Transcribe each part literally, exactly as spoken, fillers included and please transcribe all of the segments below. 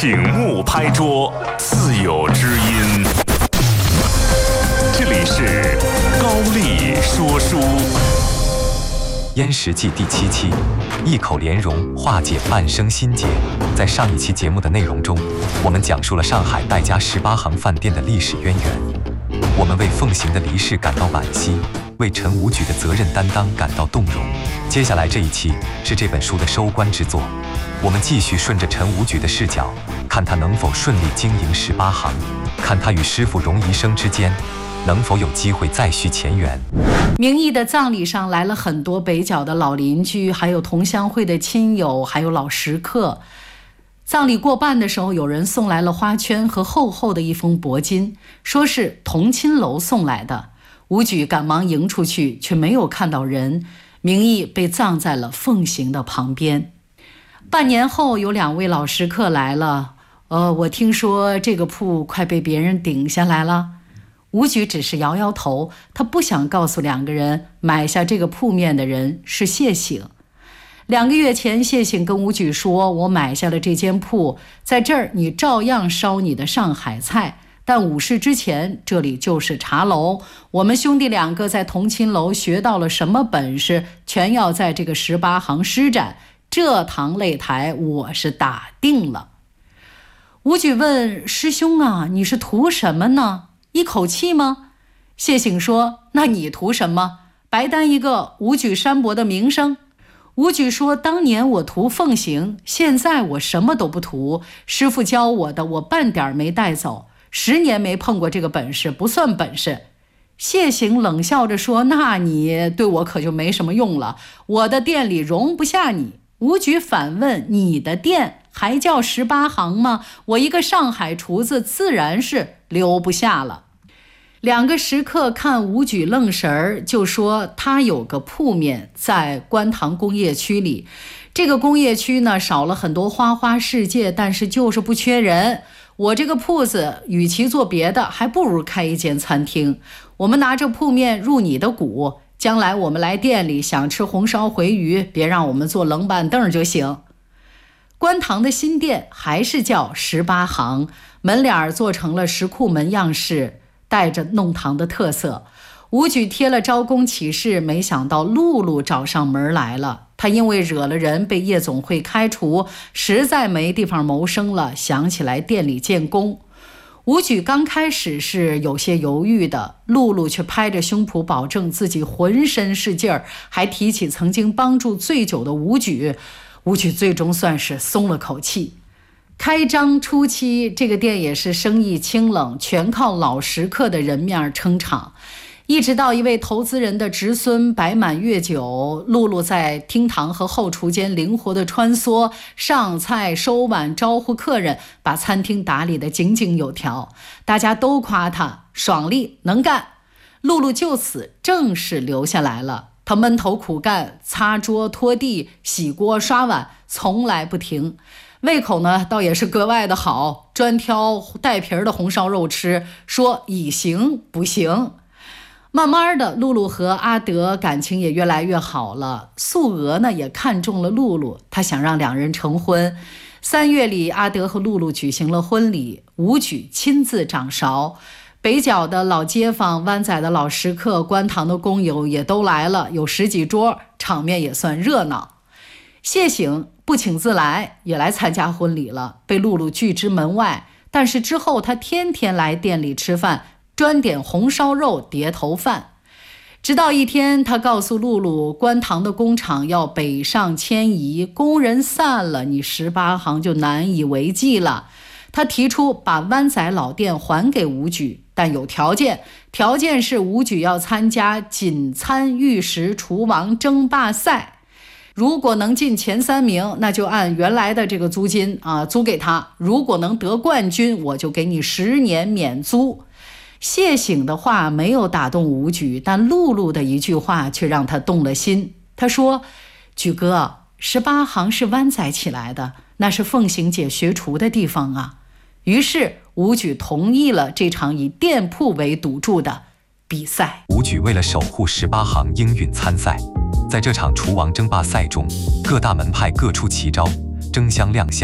醒目拍桌，自有知音。这里是高丽说书。 燕食记第七期，一口莲蓉化解半生心结。在上一期节目的内容中，我们讲述了上海百家十八行饭店的历史渊源。我们为奉行的离世感到惋惜，为陈武举的责任担当感到动容。接下来这一期是这本书的收官之作，我们继续顺着陈武举的视角，看他能否顺利经营十八行，看他与师傅荣宜生之间能否有机会再续前缘。 明义的葬礼上来了很多北角的老邻居，还有同乡会的亲友，还有老食客。葬礼过半的时候，有人送来了花圈和厚厚的一封帛金，说是同亲楼送来的。武举赶忙迎出去，却没有看到人。明义被葬在了奉行的旁边。半年后，有两位老食客来了，呃，我听说这个铺快被别人顶下来了。武举只是摇摇头，他不想告诉两个人买下这个铺面的人是谢醒。两个月前，谢醒跟武举说，我买下了这间铺，在这儿你照样烧你的上海菜，但午市之前这里就是茶楼，我们兄弟两个在同亲楼学到了什么本事，全要在这个十八行施展，这堂擂台我是打定了。武举问，师兄啊，你是图什么呢？一口气吗？谢醒说，那你图什么？白担一个武举山伯的名声。武举说，当年我图奉行，现在我什么都不图，师傅教我的我半点没带走，十年没碰过这个本事，不算本事。谢醒冷笑着说，那你对我可就没什么用了，我的店里容不下你。武举反问，你的店还叫十八行吗？我一个上海厨子自然是留不下了。两个食客看武举愣神儿，就说他有个铺面在观塘工业区里，这个工业区呢少了很多花花世界，但是就是不缺人。我这个铺子与其做别的，还不如开一间餐厅。我们拿着铺面入你的股，将来我们来店里想吃红烧回鱼，别让我们坐冷板凳就行。观塘的新店还是叫十八行，门脸做成了石库门样式，带着弄堂的特色。武举贴了招工启事，没想到露露找上门来了。他因为惹了人被夜总会开除，实在没地方谋生了，想起来店里建工。武举刚开始是有些犹豫的，露露却拍着胸脯保证自己浑身是劲儿，还提起曾经帮助醉酒的武举。武举最终算是松了口气。开张初期，这个店也是生意清冷，全靠老食客的人面撑场。一直到一位投资人的侄孙摆满月酒，露露在厅堂和后厨间灵活地穿梭，上菜收碗招呼客人，把餐厅打理得井井有条。大家都夸他爽利能干，露露就此正式留下来了。他闷头苦干，擦桌拖地洗锅刷碗，从来不停。胃口呢倒也是格外的好，专挑带皮儿的红烧肉吃，说以形补形。慢慢的，露露和阿德感情也越来越好了。素娥呢也看中了露露，她想让两人成婚。三月里，阿德和露露举行了婚礼，武举亲自掌勺。北角的老街坊、湾仔的老食客、观塘的工友也都来了，有十几桌，场面也算热闹。谢醒不请自来，也来参加婚礼了，被露露拒之门外。但是之后他天天来店里吃饭，专点红烧肉碟头饭。直到一天，他告诉露露，观塘的工厂要北上迁移，工人散了，你十八行就难以为继了。他提出把湾仔老店还给武举，但有条件，条件是武举要参加锦餐玉食厨王争霸赛。如果能进前三名，那就按原来的这个租金啊租给他；如果能得冠军，我就给你十年免租。谢醒的话没有打动武举，但露露的一句话却让他动了心。他说：“举哥，十八行是湾仔起来的，那是凤行姐学厨的地方啊。”于是武举同意了这场以店铺为赌注的比赛。 武举为了守护十八行应允参赛，在这场厨王争霸赛中，各大门派各出奇招，争相亮相，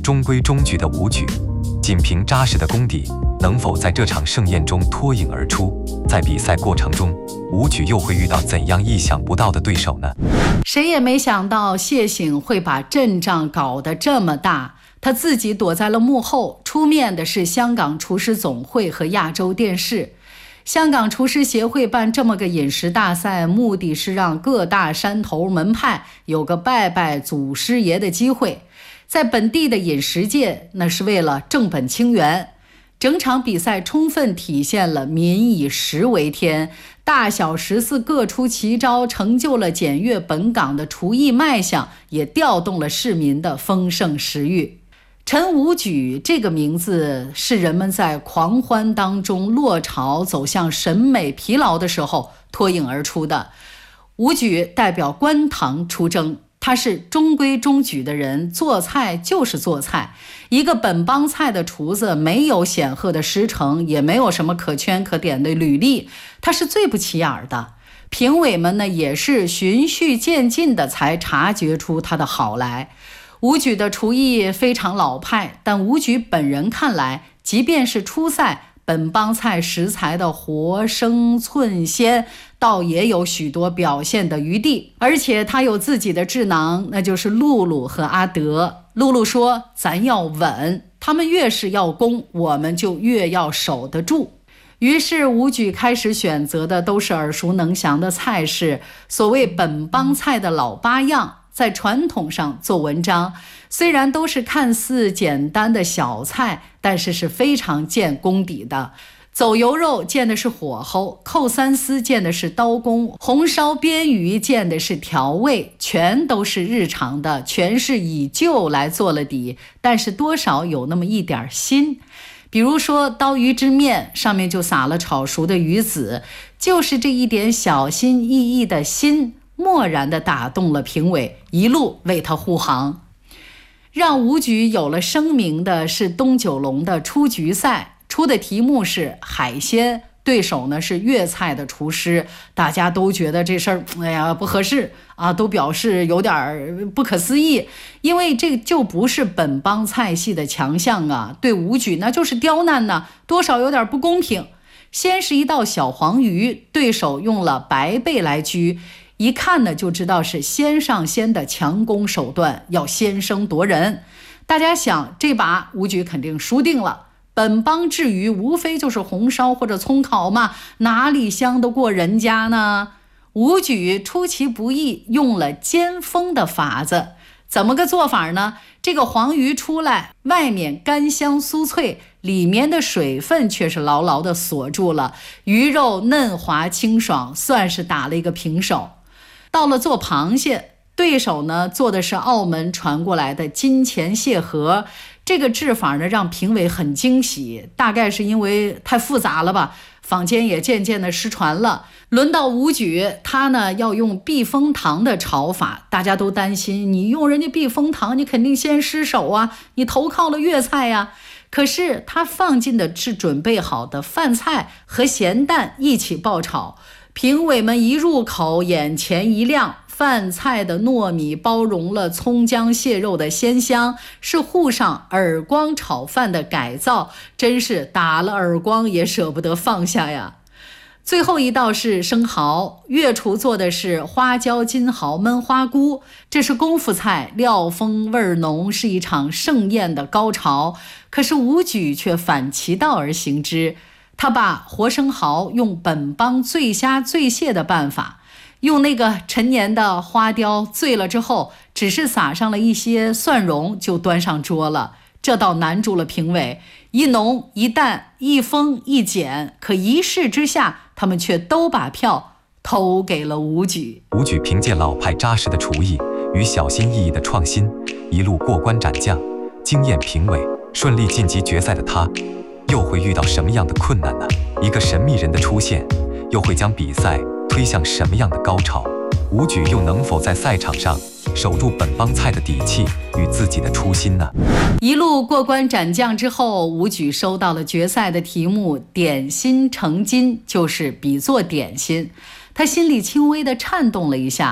中规中矩的武举，仅凭扎实的功底，能否在这场盛宴中脱颖而出？在比赛过程中，武举又会遇到怎样意想不到的对手呢？ 谁也没想到谢醒会把阵仗搞得这么大，他自己躲在了幕后，出面的是香港厨师总会和亚洲电视。香港厨师协会办这么个饮食大赛，目的是让各大山头门派有个拜拜祖师爷的机会。在本地的饮食界，那是为了正本清源。整场比赛充分体现了民以食为天，大小食肆各出奇招，成就了检阅本港的厨艺卖相，也调动了市民的丰盛食欲。陈武举这个名字是人们在狂欢当中落潮走向审美疲劳的时候脱颖而出的。武举代表官堂出征，他是中规中矩的人，做菜就是做菜。一个本帮菜的厨子没有显赫的师承，也没有什么可圈可点的履历，他是最不起眼的。评委们呢也是循序渐进的才察觉出他的好来。武举的厨艺非常老派，但武举本人看来，即便是初赛，本帮菜食材的活生寸鲜，倒也有许多表现的余地。而且他有自己的智囊，那就是露露和阿德。露露说，咱要稳，他们越是要攻，我们就越要守得住。于是武举开始选择的都是耳熟能详的菜式，所谓本帮菜的老八样，在传统上做文章。虽然都是看似简单的小菜，但是是非常见功底的。走油肉见的是火候，扣三丝见的是刀工，红烧边鱼见的是调味，全都是日常的，全是以旧来做了底，但是多少有那么一点新。比如说刀鱼之面，上面就撒了炒熟的鱼子，就是这一点小心翼翼的心，蓦然地打动了评委，一路为他护航。让武举有了声名的是东九龙的出局赛，出的题目是海鲜，对手呢是粤菜的厨师，大家都觉得这事儿哎呀不合适啊，都表示有点不可思议，因为这就不是本帮菜系的强项啊，对武举那就是刁难呢，多少有点不公平。先是一道小黄鱼，对手用了白贝来焗，一看呢就知道是先上先的强攻手段，要先声夺人。大家想，这把武举肯定输定了。本帮制鱼无非就是红烧或者葱烤嘛，哪里香得过人家呢？武举出其不意，用了尖锋的法子。怎么个做法呢？这个黄鱼出来，外面干香酥脆，里面的水分却是牢牢地锁住了，鱼肉嫩滑清爽，算是打了一个平手。到了做螃蟹，对手呢做的是澳门传过来的金钱蟹盒，这个制法呢让评委很惊喜，大概是因为太复杂了吧，坊间也渐渐的失传了。轮到武举，他呢要用避风塘的炒法，大家都担心你用人家避风塘，你肯定先失手啊，你投靠了粤菜呀。可是他放进的是准备好的饭菜和咸蛋一起爆炒，评委们一入口眼前一亮，饭菜的糯米包容了葱姜蟹肉的鲜香，是沪上耳光炒饭的改造，真是打了耳光也舍不得放下呀。最后一道是生蚝，粤厨做的是花椒金蚝焖花菇，这是功夫菜，料丰味浓，是一场盛宴的高潮。可是武举却反其道而行之，他把活生蚝用本帮醉虾醉蟹的办法，用那个陈年的花雕醉了之后，只是撒上了一些蒜蓉就端上桌了，这倒难住了评委，一浓一淡，一丰一减，可一试之下，他们却都把票投给了武举。 武举凭借老派扎实的厨艺与小心翼翼的创新，一路过关斩将，惊艳评委，顺利晋级决赛的他，又会遇到什么样的困难呢？一个神秘人的出现，又会将比赛推向什么样的高潮？武举又能否在赛场上守住本帮菜的底气与自己的初心呢？ 一路过关斩将之后，武举收到了决赛的题目，点心成金，就是比作点心。他心里轻微的颤动了一下，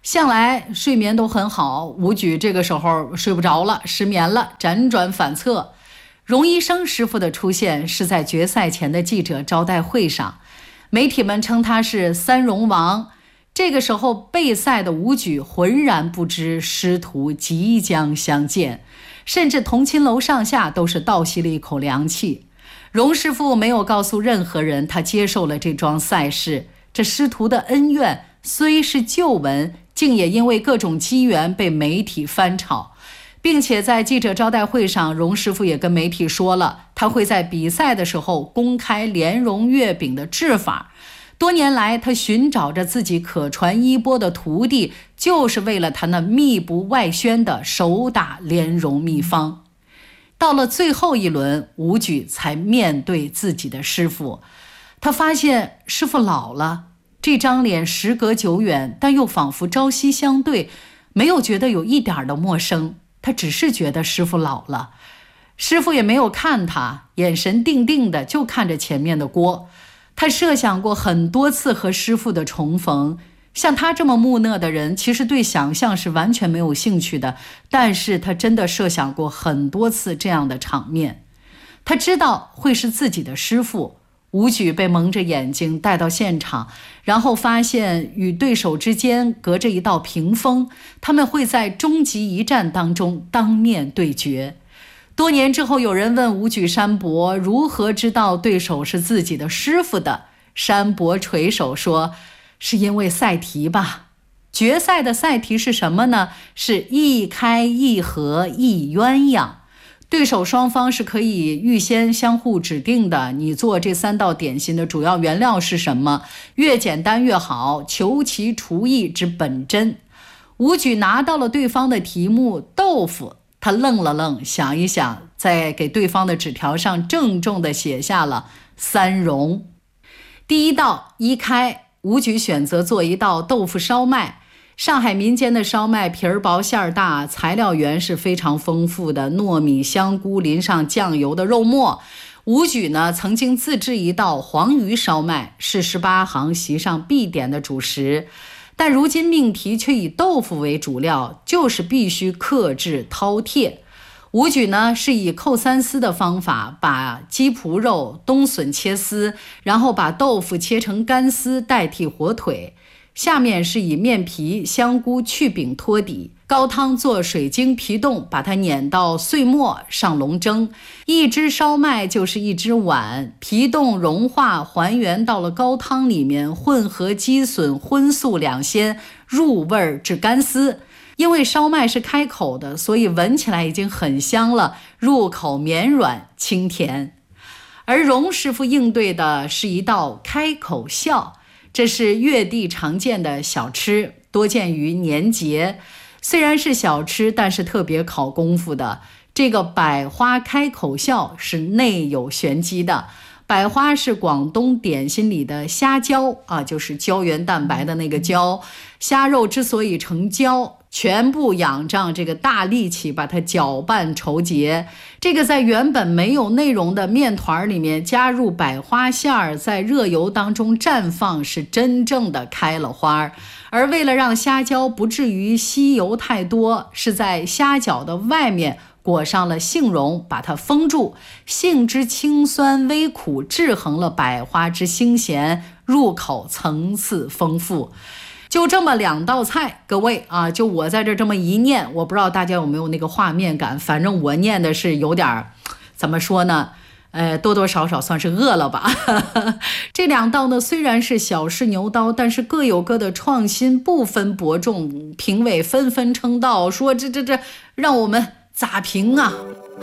向来睡眠都很好，武举这个时候睡不着了，失眠了，辗转反侧。荣医生师傅的出现是在决赛前的记者招待会上，媒体们称他是三荣王。这个时候备赛的武举浑然不知师徒即将相见，甚至同亲楼上下都是倒吸了一口凉气。荣师傅没有告诉任何人他接受了这桩赛事，这师徒的恩怨虽是旧闻，竟也因为各种机缘被媒体翻炒，并且在记者招待会上，荣师傅也跟媒体说了，他会在比赛的时候公开莲蓉月饼的制法。多年来，他寻找着自己可传衣钵的徒弟，就是为了他那秘不外宣的手打莲蓉秘方。到了最后一轮，武举才面对自己的师傅，他发现师傅老了，这张脸时隔久远，但又仿佛朝夕相对，没有觉得有一点的陌生，他只是觉得师傅老了。师傅也没有看他，眼神定定的就看着前面的锅。他设想过很多次和师傅的重逢，像他这么木讷的人，其实对想象是完全没有兴趣的，但是他真的设想过很多次这样的场面。他知道会是自己的师傅。武举被蒙着眼睛带到现场，然后发现与对手之间隔着一道屏风，他们会在终极一战当中当面对决。多年之后，有人问武举山伯如何知道对手是自己的师傅的，山伯垂手说，是因为赛题吧。决赛的赛题是什么呢？是一开一合一鸳鸯。对手双方是可以预先相互指定的，你做这三道点心的主要原料是什么，越简单越好，求其厨艺之本真。武举拿到了对方的题目豆腐，他愣了愣，想一想，在给对方的纸条上郑重地写下了三荣。第一道一开，武举选择做一道豆腐烧麦。上海民间的烧麦皮儿薄馅儿大，材料源是非常丰富的，糯米、香菇淋上酱油的肉末。武举呢曾经自制一道黄鱼烧麦，是十八行席上必点的主食，但如今命题却以豆腐为主料，就是必须克制饕餮。武举呢是以扣三丝的方法，把鸡脯肉、冬笋切丝，然后把豆腐切成干丝代替火腿。下面是以面皮、香菇去饼托底，高汤做水晶皮冻，把它碾到碎末，上笼蒸。一只烧麦就是一只碗，皮冻融化还原到了高汤里面，混合鸡笋、荤素两鲜，入味至干丝。因为烧麦是开口的，所以闻起来已经很香了，入口绵软清甜。而荣师傅应对的是一道开口笑，这是粤地常见的小吃，多见于年节。虽然是小吃，但是特别考功夫的。这个百花开口笑是内有玄机的。百花是广东点心里的虾胶啊，就是胶原蛋白的那个胶。虾肉之所以成胶，全部仰仗这个大力气把它搅拌稠结。这个在原本没有内容的面团里面加入百花馅儿，在热油当中绽放，是真正的开了花。而为了让虾胶不至于吸油太多，是在虾饺的外面裹上了杏蓉，把它封住。杏之清酸微苦制衡了百花之腥咸，入口层次丰富。就这么两道菜，各位啊，就我在这这么一念，我不知道大家有没有那个画面感，反正我念的是有点怎么说呢，呃，多多少少算是饿了吧。这两道呢虽然是小试牛刀，但是各有各的创新，不分伯仲，评委纷纷称道，说这这这让我们咋评啊？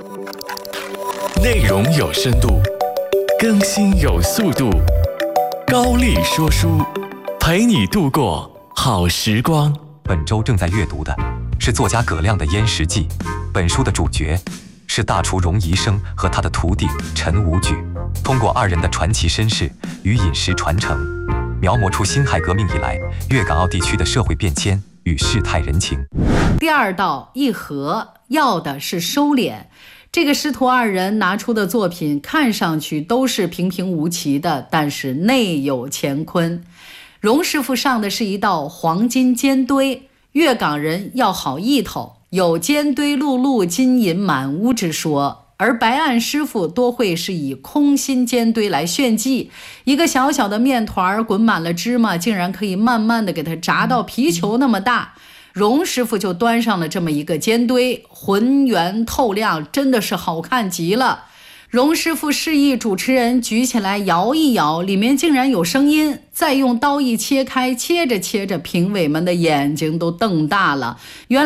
内容有深度，更新有速度，高丽说书，陪你度过好时光。 本周正在阅读的是作家葛亮的《燕食记》，本书的主角是大厨荣医生和他的徒弟陈武举，通过二人的传奇身世与饮食传承，描摹出辛亥革命以来粤港澳地区的社会变迁与世态人情。 第二道一合，要的是收敛。这个师徒二人拿出的作品看上去都是平平无奇的，但是内有乾坤。荣师傅上的是一道黄金煎堆， 粤港人要好意头，有煎堆碌碌金银满屋之说，而白案师傅多会是以空心煎堆来炫技，一个小小的面团滚满了芝麻，竟然可以慢慢的给它炸到皮球那么大。荣师傅就端上了这么一个煎堆，浑圆透亮，真的是好看极了。荣师傅示意主持人举起来摇一摇，里面竟然有声音，再用刀一切开，切着切着，评委们的眼睛都瞪大了。原来